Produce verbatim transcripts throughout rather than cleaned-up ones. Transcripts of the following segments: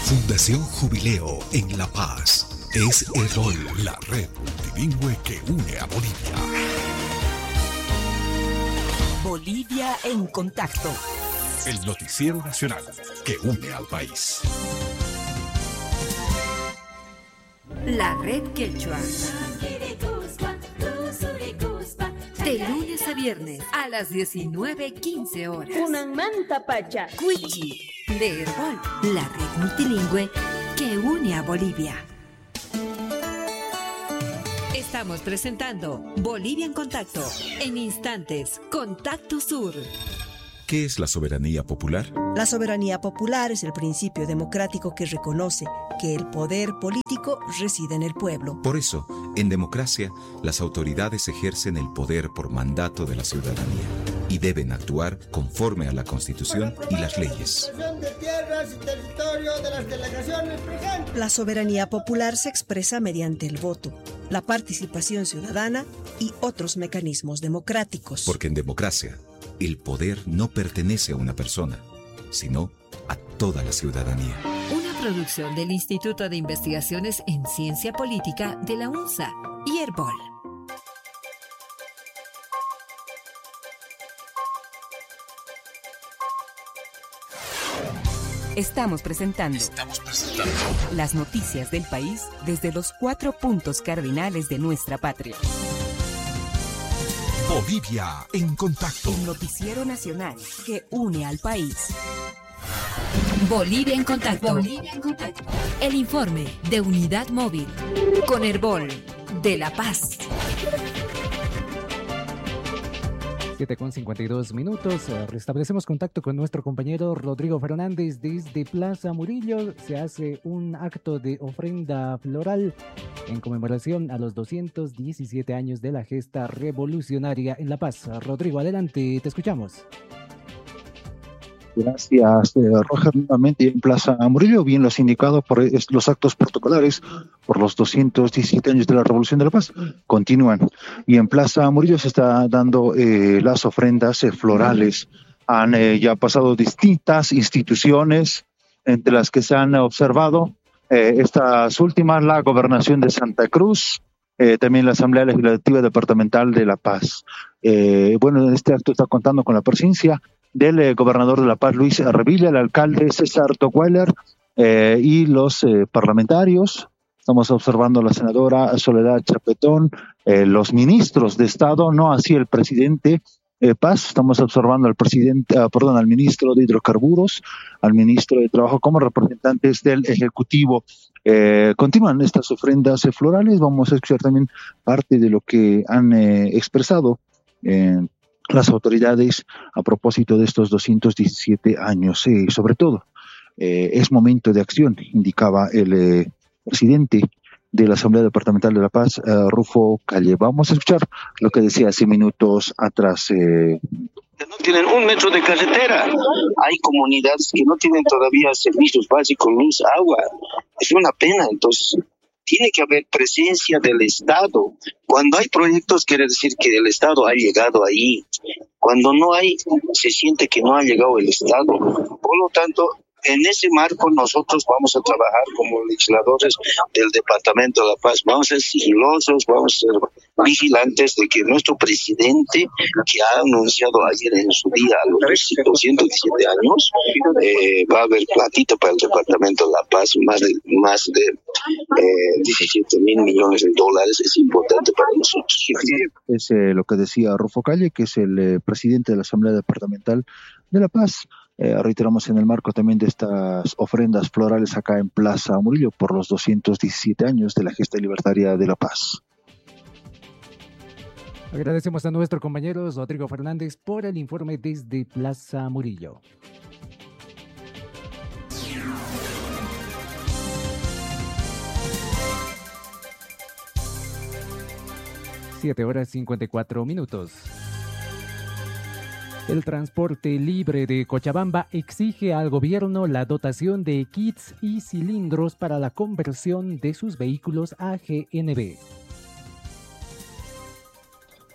Fundación Jubileo en La Paz. Es Herbol, la red multilingüe que une a Bolivia. Bolivia en contacto. El noticiero nacional que une al país. La red quechua. De lunes a viernes a las diecinueve quince horas. Unamanta Pacha. Cuichi de Herbol, la red multilingüe que une a Bolivia. Estamos presentando Bolivia en Contacto. En instantes, Contacto Sur. ¿Qué es la soberanía popular? La soberanía popular es el principio democrático que reconoce que el poder político reside en el pueblo. Por eso, en democracia, las autoridades ejercen el poder por mandato de la ciudadanía y deben actuar conforme a la Constitución y las leyes. La soberanía popular se expresa mediante el voto, la participación ciudadana y otros mecanismos democráticos. Porque en democracia, el poder no pertenece a una persona, sino a toda la ciudadanía. Una producción del Instituto de Investigaciones en Ciencia Política de la UNSA y Herbol. Estamos presentando, Estamos presentando las noticias del país desde los cuatro puntos cardinales de nuestra patria. Bolivia en Contacto. El noticiero nacional que une al país. Bolivia en Contacto. Bolivia en Contacto. El informe de Unidad Móvil con Herbol de La Paz. siete con cincuenta y dos minutos. Restablecemos contacto con nuestro compañero Rodrigo Fernández desde Plaza Murillo. Se hace un acto de ofrenda floral en conmemoración a los doscientos diecisiete años de la gesta revolucionaria en La Paz. Rodrigo, adelante, te escuchamos. Gracias, eh, Roger. Nuevamente en Plaza Murillo, bien lo has indicado por es, los actos protocolares por los doscientos diecisiete años de la Revolución de la Paz continúan. Y en Plaza Murillo se está dando eh, las ofrendas eh, florales. Han eh, ya pasado distintas instituciones, entre las que se han observado eh, estas últimas, la Gobernación de Santa Cruz, eh, también la Asamblea Legislativa Departamental de La Paz. Eh, bueno, este acto está contando con la presencia del eh, gobernador de La Paz, Luis Revilla, el alcalde César Tocqueler eh, y los eh, parlamentarios. Estamos observando a la senadora Soledad Chapetón, eh, los ministros de Estado, no así el presidente eh, Paz. Estamos observando al presidente, uh, perdón, al ministro de Hidrocarburos, al ministro de Trabajo como representantes del Ejecutivo. Eh, continúan estas ofrendas eh, florales. Vamos a escuchar también parte de lo que han eh, expresado eh, las autoridades a propósito de estos doscientos diecisiete años. Eh, sobre todo, eh, es momento de acción, indicaba el eh, presidente de la Asamblea Departamental de La Paz, eh, Rufo Calle. Vamos a escuchar lo que decía hace minutos atrás. Eh. No tienen un metro de carretera. Hay comunidades que no tienen todavía servicios básicos, luz, agua. Es una pena, entonces tiene que haber presencia del Estado. Cuando hay proyectos, quiere decir que el Estado ha llegado ahí. Cuando no hay, se siente que no ha llegado el Estado. Por lo tanto, en ese marco nosotros vamos a trabajar como legisladores del Departamento de La Paz. Vamos a ser sigilosos, vamos a ser vigilantes de que nuestro presidente, que ha anunciado ayer en su día a los doscientos diecisiete años, eh, va a haber platito para el Departamento de La Paz, más de, más de eh, diecisiete mil millones de dólares. Es importante para nosotros. Es eh, lo que decía Rufo Calle, que es el eh, presidente de la Asamblea Departamental de La Paz. Eh, reiteramos en el marco también de estas ofrendas florales acá en Plaza Murillo por los doscientos diecisiete años de la gesta libertaria de La Paz. Agradecemos a nuestro compañero Rodrigo Fernández por el informe desde Plaza Murillo. Siete horas cincuenta y cuatro minutos. El transporte libre de Cochabamba exige al gobierno la dotación de kits y cilindros para la conversión de sus vehículos a G N V.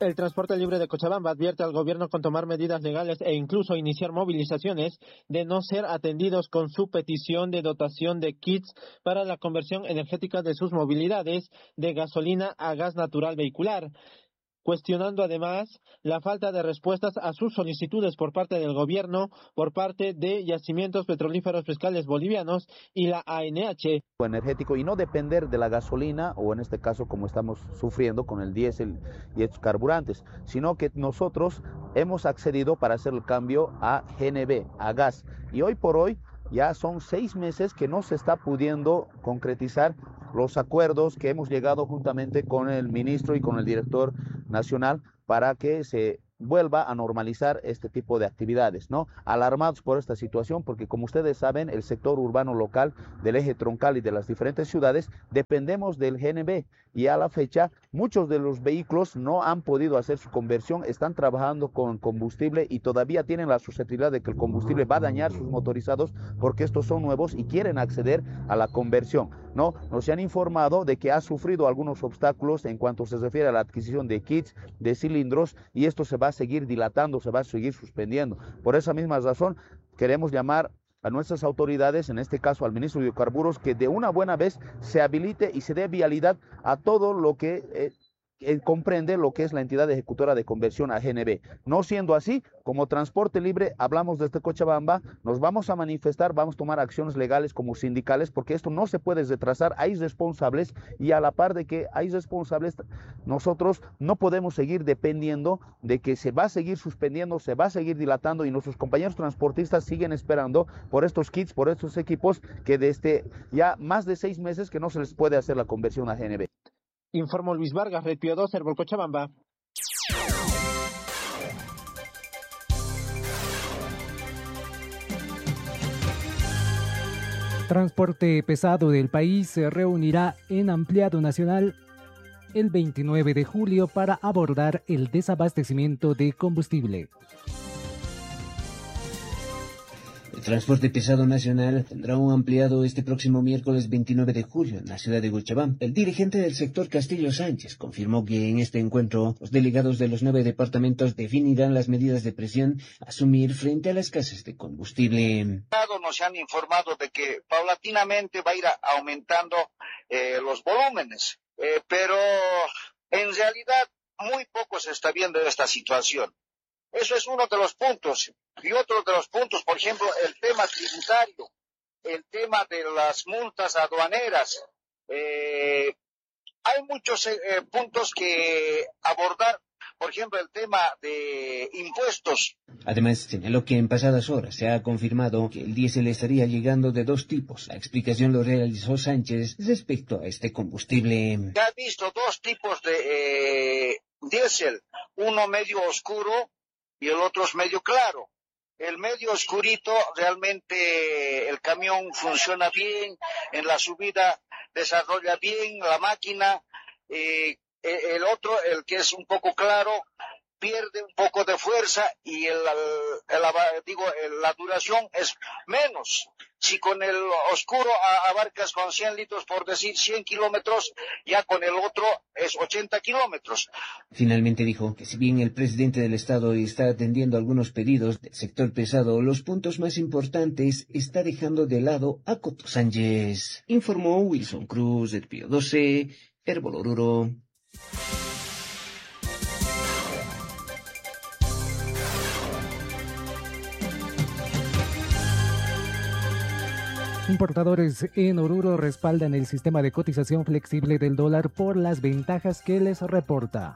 El Transporte Libre de Cochabamba advierte al gobierno con tomar medidas legales e incluso iniciar movilizaciones de no ser atendidos con su petición de dotación de kits para la conversión energética de sus movilidades de gasolina a gas natural vehicular, cuestionando además la falta de respuestas a sus solicitudes por parte del gobierno, por parte de Yacimientos Petrolíferos Fiscales Bolivianos y la A N H. Energético y no depender de la gasolina o en este caso como estamos sufriendo con el diésel y estos carburantes, sino que nosotros hemos accedido para hacer el cambio a G N B, a gas, y hoy por hoy ya son seis meses que no se está pudiendo concretizar los acuerdos que hemos llegado juntamente con el ministro y con el director nacional para que se vuelva a normalizar este tipo de actividades, ¿no? Alarmados por esta situación, porque como ustedes saben, el sector urbano local del eje troncal y de las diferentes ciudades dependemos del G N B y a la fecha muchos de los vehículos no han podido hacer su conversión, están trabajando con combustible y todavía tienen la susceptibilidad de que el combustible va a dañar sus motorizados porque estos son nuevos y quieren acceder a la conversión, ¿no? Nos han informado de que ha sufrido algunos obstáculos en cuanto se refiere a la adquisición de kits, de cilindros, y esto se va a seguir dilatando, se va a seguir suspendiendo. Por esa misma razón queremos llamar a nuestras autoridades, en este caso al ministro de Hidrocarburos, que de una buena vez se habilite y se dé vialidad a todo lo que eh, eh, comprende lo que es la entidad ejecutora de conversión a G N B. No siendo así, como Transporte Libre, hablamos desde Cochabamba, nos vamos a manifestar, vamos a tomar acciones legales como sindicales, porque esto no se puede retrasar, hay responsables, y a la par de que hay responsables, nosotros no podemos seguir dependiendo de que se va a seguir suspendiendo, se va a seguir dilatando, y nuestros compañeros transportistas siguen esperando por estos kits, por estos equipos, que desde ya más de seis meses que no se les puede hacer la conversión a G N B. Informó Luis Vargas, Red Pío dos, Herbol Cochabamba. Transporte pesado del país se reunirá en ampliado nacional el veintinueve de julio para abordar el desabastecimiento de combustible. El transporte pesado nacional tendrá un ampliado este próximo miércoles veintinueve de julio en la ciudad de Cochabamba. El dirigente del sector, Castillo Sánchez, confirmó que en este encuentro los delegados de los nueve departamentos definirán las medidas de presión a asumir frente a la escasez de combustible. Nos han informado de que paulatinamente va a ir aumentando eh, los volúmenes, eh, pero en realidad muy poco se está viendo esta situación. Eso es uno de los puntos. Y otro de los puntos, por ejemplo, el tema tributario, el tema de las multas aduaneras. Eh, hay muchos eh, puntos que abordar, por ejemplo, el tema de impuestos. Además, señaló que en pasadas horas se ha confirmado que el diésel estaría llegando de dos tipos. La explicación lo realizó Sánchez respecto a este combustible. Se ha visto dos tipos de eh, diésel, uno medio oscuro y el otro es medio claro. El medio oscurito, realmente el camión funciona bien, en la subida desarrolla bien la máquina. Eh, el otro, el que es un poco claro, pierde un poco de fuerza y el, el, el digo, el, la duración es menos. Si con el oscuro abarcas con cien litros, por decir cien kilómetros, ya con el otro es ochenta kilómetros. Finalmente dijo que si bien el presidente del Estado está atendiendo algunos pedidos del sector pesado, los puntos más importantes está dejando de lado a Coto Sánchez. Informó Wilson Cruz, del Pío doce, Herbol Oruro. Importadores en Oruro respaldan el sistema de cotización flexible del dólar por las ventajas que les reporta.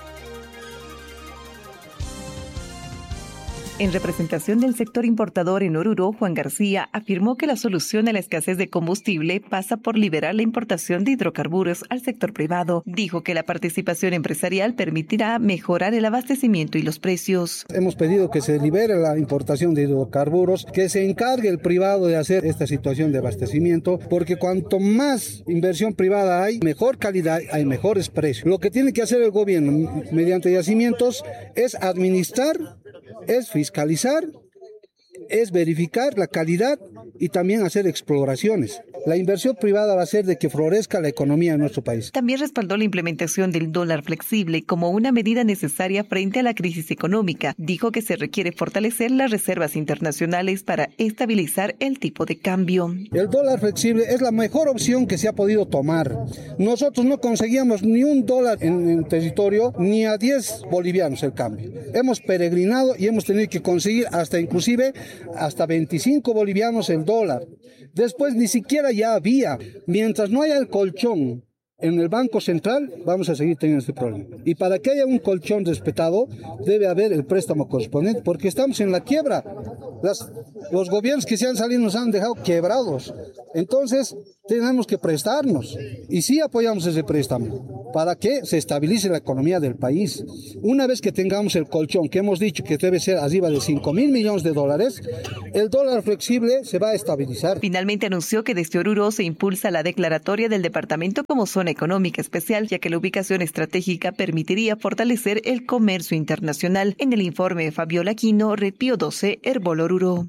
En representación del sector importador en Oruro, Juan García afirmó que la solución a la escasez de combustible pasa por liberar la importación de hidrocarburos al sector privado. Dijo que la participación empresarial permitirá mejorar el abastecimiento y los precios. Hemos pedido que se libere la importación de hidrocarburos, que se encargue el privado de hacer esta situación de abastecimiento, porque cuanto más inversión privada hay, mejor calidad, hay mejores precios. Lo que tiene que hacer el gobierno mediante yacimientos es administrar, es fiscalizar, es verificar la calidad y también hacer exploraciones. La inversión privada va a hacer de que florezca la economía en nuestro país. También respaldó la implementación del dólar flexible como una medida necesaria frente a la crisis económica. Dijo que se requiere fortalecer las reservas internacionales para estabilizar el tipo de cambio. El dólar flexible es la mejor opción que se ha podido tomar. Nosotros no conseguíamos ni un dólar en el territorio, ni a diez bolivianos el cambio. Hemos peregrinado y hemos tenido que conseguir hasta inclusive hasta veinticinco bolivianos el dólar. Después ni siquiera ya había. Mientras no haya el colchón en el Banco Central, vamos a seguir teniendo este problema. Y para que haya un colchón respetado, debe haber el préstamo correspondiente, porque estamos en la quiebra. Las, los gobiernos que se han salido nos han dejado quebrados. Entonces, tenemos que prestarnos. Y sí apoyamos ese préstamo, para que se estabilice la economía del país. Una vez que tengamos el colchón, que hemos dicho que debe ser arriba de cinco mil millones de dólares, el dólar flexible se va a estabilizar. Finalmente anunció que desde Oruro se impulsa la declaratoria del departamento como zona económica especial, ya que la ubicación estratégica permitiría fortalecer el comercio internacional. En el informe de Fabiola Aquino, Red Pío doce, Herbol Oruro.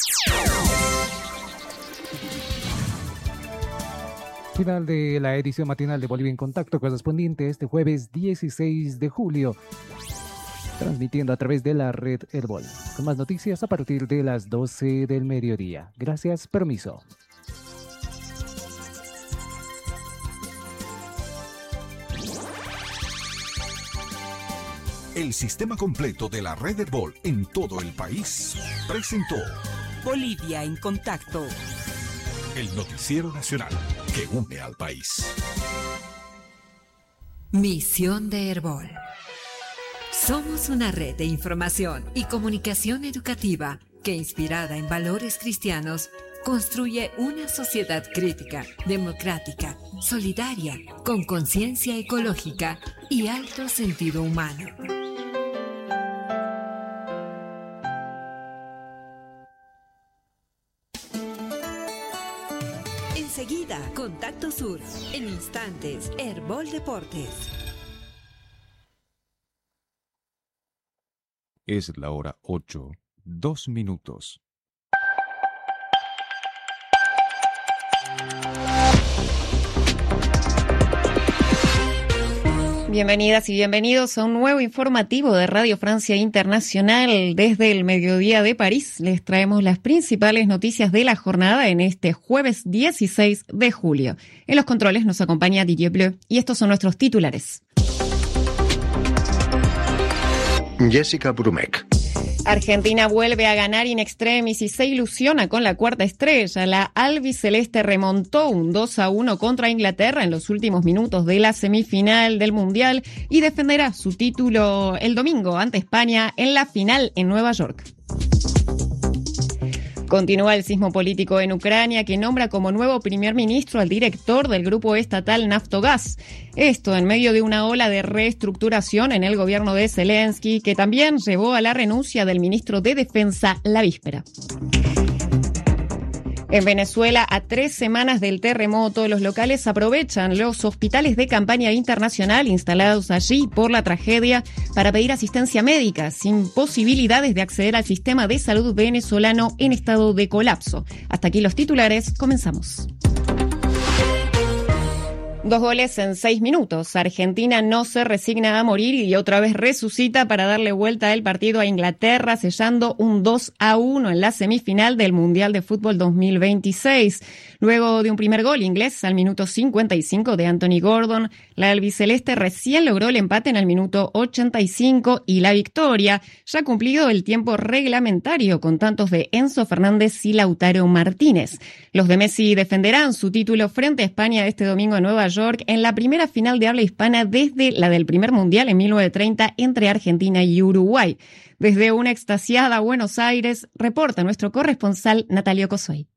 Final de la edición matinal de Bolivia en Contacto, correspondiente este jueves dieciséis de julio, transmitiendo a través de la red Herbol. Con más noticias a partir de las doce del mediodía. Gracias, permiso. El sistema completo de la red Herbol en todo el país presentó Bolivia en Contacto, el noticiero nacional que une al país. Misión de Herbol. Somos una red de información y comunicación educativa que, inspirada en valores cristianos, construye una sociedad crítica, democrática, solidaria, con conciencia ecológica y alto sentido humano. Enseguida, Contacto Sur. En instantes, Herbol Deportes. Es la hora ocho, dos minutos. Bienvenidas y bienvenidos a un nuevo informativo de Radio Francia Internacional. Desde el mediodía de París les traemos las principales noticias de la jornada en este jueves dieciséis de julio. En los controles nos acompaña Didier Bleu y estos son nuestros titulares. Jessica Brumek. Argentina vuelve a ganar in extremis y se ilusiona con la cuarta estrella. La albiceleste remontó un dos a uno contra Inglaterra en los últimos minutos de la semifinal del Mundial y defenderá su título el domingo ante España en la final en Nueva York. Continúa el sismo político en Ucrania, que nombra como nuevo primer ministro al director del grupo estatal Naftogaz. Esto en medio de una ola de reestructuración en el gobierno de Zelensky, que también llevó a la renuncia del ministro de Defensa la víspera. En Venezuela, a tres semanas del terremoto, los locales aprovechan los hospitales de campaña internacional instalados allí por la tragedia para pedir asistencia médica, sin posibilidades de acceder al sistema de salud venezolano en estado de colapso. Hasta aquí los titulares, comenzamos. Dos goles en seis minutos. Argentina no se resigna a morir y otra vez resucita para darle vuelta el partido a Inglaterra, sellando un dos a uno en la semifinal del Mundial de Fútbol dos mil veintiséis. Luego de un primer gol inglés al minuto cincuenta y cinco de Anthony Gordon, la albiceleste recién logró el empate en el minuto ochenta y cinco y la victoria, ya cumplido el tiempo reglamentario con tantos de Enzo Fernández y Lautaro Martínez. Los de Messi defenderán su título frente a España este domingo en Nueva York en la primera final de habla hispana desde la del primer Mundial en mil novecientos treinta entre Argentina y Uruguay. Desde una extasiada Buenos Aires, reporta nuestro corresponsal Natalio Cosoy.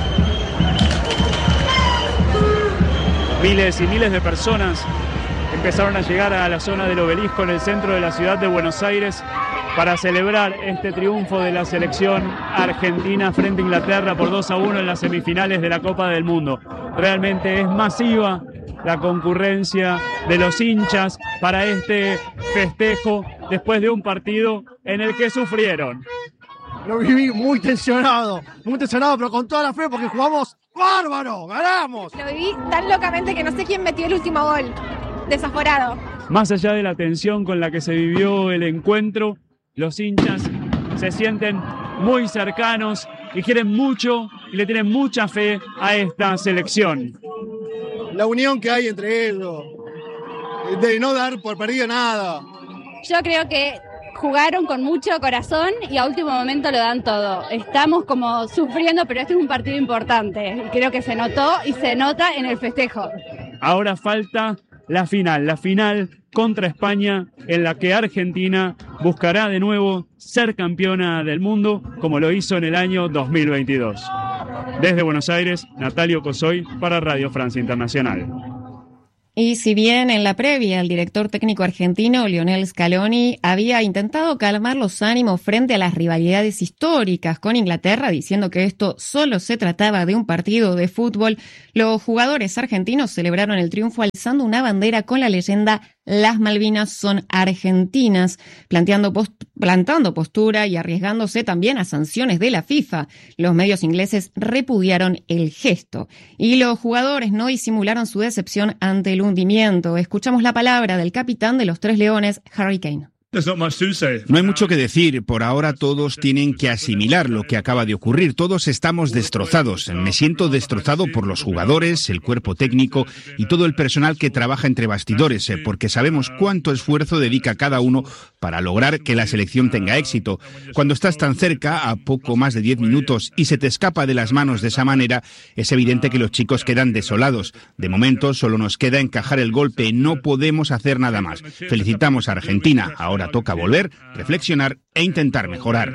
Miles y miles de personas empezaron a llegar a la zona del obelisco en el centro de la ciudad de Buenos Aires para celebrar este triunfo de la selección argentina frente a Inglaterra por dos a uno en las semifinales de la Copa del Mundo. Realmente es masiva la concurrencia de los hinchas para este festejo después de un partido en el que sufrieron. lo viví muy tensionado, muy tensionado, pero con toda la fe porque jugamos bárbaro, ganamos. Lo viví tan locamente que no sé quién metió el último gol, desaforado. Más allá de la tensión con la que se vivió el encuentro, los hinchas se sienten muy cercanos y quieren mucho y le tienen mucha fe a esta selección. La unión que hay entre ellos, de no dar por perdido nada. Yo creo que jugaron con mucho corazón y a último momento lo dan todo. Estamos como sufriendo, pero este es un partido importante. Y creo que se notó y se nota en el festejo. Ahora falta la final, la final contra España, en la que Argentina buscará de nuevo ser campeona del mundo, como lo hizo en el año dos mil veintidós. Desde Buenos Aires, Natalio Cosoy para Radio Francia Internacional. Y si bien en la previa el director técnico argentino Lionel Scaloni había intentado calmar los ánimos frente a las rivalidades históricas con Inglaterra, diciendo que esto solo se trataba de un partido de fútbol, los jugadores argentinos celebraron el triunfo alzando una bandera con la leyenda "Las Malvinas son argentinas", planteando post- plantando postura y arriesgándose también a sanciones de la FIFA. Los medios ingleses repudiaron el gesto y los jugadores no disimularon su decepción ante el hundimiento. Escuchamos la palabra del capitán de los Tres Leones, Harry Kane. No hay mucho que decir. Por ahora todos tienen que asimilar lo que acaba de ocurrir. Todos estamos destrozados. Me siento destrozado por los jugadores, el cuerpo técnico y todo el personal que trabaja entre bastidores, porque sabemos cuánto esfuerzo dedica cada uno para lograr que la selección tenga éxito. Cuando estás tan cerca, a poco más de diez minutos, y se te escapa de las manos de esa manera, es evidente que los chicos quedan desolados. De momento solo nos queda encajar el golpe. No podemos hacer nada más. Felicitamos a Argentina. Ahora toca volver, reflexionar e intentar mejorar.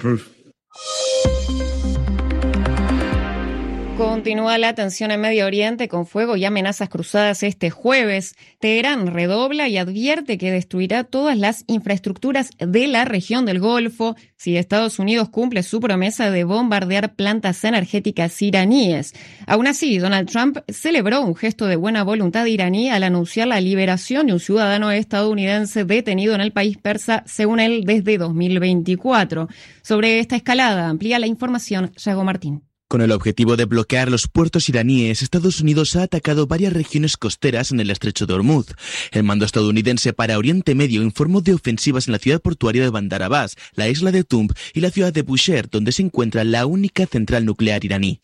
Continúa la tensión en Medio Oriente con fuego y amenazas cruzadas este jueves. Teherán redobla y advierte que destruirá todas las infraestructuras de la región del Golfo si Estados Unidos cumple su promesa de bombardear plantas energéticas iraníes. Aún así, Donald Trump celebró un gesto de buena voluntad iraní al anunciar la liberación de un ciudadano estadounidense detenido en el país persa, según él, desde dos mil veinticuatro. Sobre esta escalada amplía la información Yago Martín. Con el objetivo de bloquear los puertos iraníes, Estados Unidos ha atacado varias regiones costeras en el estrecho de Hormuz. El mando estadounidense para Oriente Medio informó de ofensivas en la ciudad portuaria de Bandar Abbas, la isla de Tumb y la ciudad de Bushehr, donde se encuentra la única central nuclear iraní.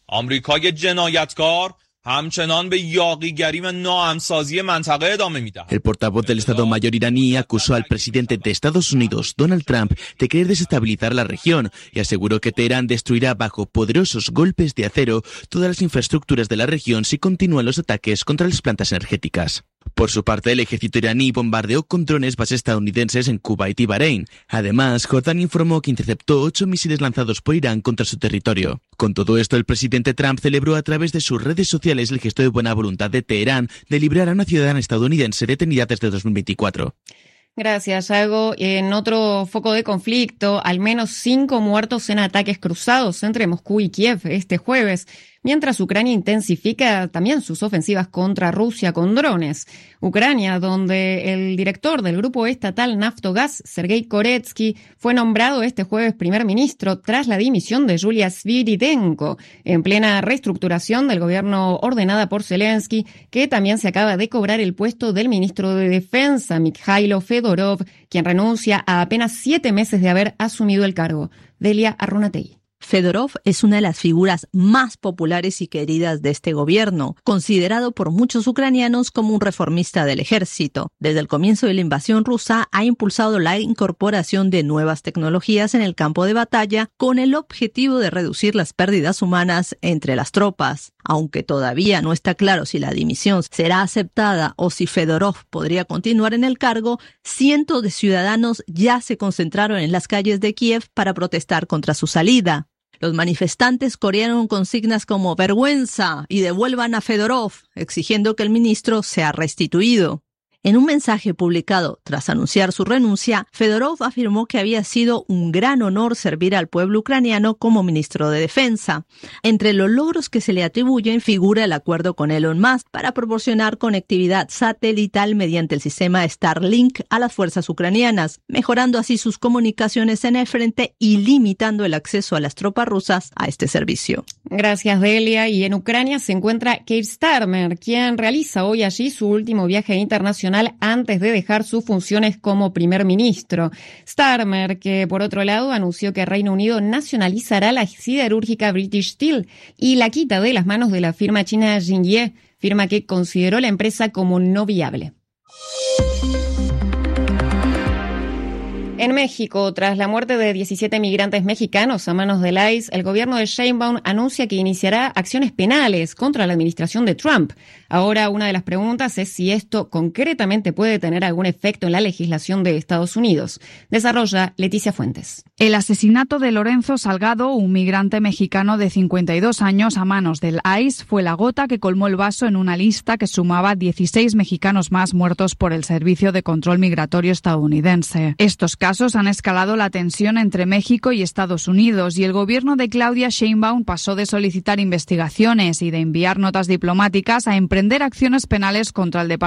El portavoz del Estado Mayor iraní acusó al presidente de Estados Unidos, Donald Trump, de querer desestabilizar la región y aseguró que Teherán destruirá bajo poderosos golpes de acero todas las infraestructuras de la región si continúan los ataques contra las plantas energéticas. Por su parte, el ejército iraní bombardeó con drones bases estadounidenses en Kuwait y Bahrein. Además, Jordania informó que interceptó ocho misiles lanzados por Irán contra su territorio. Con todo esto, el presidente Trump celebró a través de sus redes sociales el gesto de buena voluntad de Teherán de liberar a una ciudadana estadounidense detenida desde dos mil veinticuatro. Gracias, Yago. En otro foco de conflicto, al menos cinco muertos en ataques cruzados entre Moscú y Kiev este jueves, mientras Ucrania intensifica también sus ofensivas contra Rusia con drones. Ucrania, donde el director del grupo estatal Naftogaz, Sergei Koretsky, fue nombrado este jueves primer ministro tras la dimisión de Yulia Sviridenko, en plena reestructuración del gobierno ordenada por Zelensky, que también se acaba de cobrar el puesto del ministro de Defensa, Mikhailo Fedorov, quien renuncia a apenas siete meses de haber asumido el cargo. Delia Arrunatey. Fedorov es una de las figuras más populares y queridas de este gobierno, considerado por muchos ucranianos como un reformista del ejército. Desde el comienzo de la invasión rusa ha impulsado la incorporación de nuevas tecnologías en el campo de batalla con el objetivo de reducir las pérdidas humanas entre las tropas. Aunque todavía no está claro si la dimisión será aceptada o si Fedorov podría continuar en el cargo, cientos de ciudadanos ya se concentraron en las calles de Kiev para protestar contra su salida. Los manifestantes corearon consignas como "vergüenza" y "devuelvan a Fedorov", exigiendo que el ministro sea restituido. En un mensaje publicado tras anunciar su renuncia, Fedorov afirmó que había sido un gran honor servir al pueblo ucraniano como ministro de Defensa. Entre los logros que se le atribuyen figura el acuerdo con Elon Musk para proporcionar conectividad satelital mediante el sistema Starlink a las fuerzas ucranianas, mejorando así sus comunicaciones en el frente y limitando el acceso a las tropas rusas a este servicio. Gracias, Delia. Y en Ucrania se encuentra Keir Starmer, quien realiza hoy allí su último viaje internacional antes de dejar sus funciones como primer ministro. Starmer, que por otro lado anunció que Reino Unido nacionalizará la siderúrgica British Steel y la quita de las manos de la firma china Xingye, firma que consideró la empresa como no viable. En México, tras la muerte de diecisiete migrantes mexicanos a manos del I C E, el gobierno de Sheinbaum anuncia que iniciará acciones penales contra la administración de Trump. Ahora, una de las preguntas es si esto concretamente puede tener algún efecto en la legislación de Estados Unidos. Desarrolla Leticia Fuentes. El asesinato de Lorenzo Salgado, un migrante mexicano de cincuenta y dos años a manos del I C E, fue la gota que colmó el vaso en una lista que sumaba dieciséis mexicanos más muertos por el Servicio de Control Migratorio estadounidense. Estos casos han escalado la tensión entre México y Estados Unidos y el gobierno de Claudia Sheinbaum pasó de solicitar investigaciones y de enviar notas diplomáticas a emprender acciones penales contra el departamento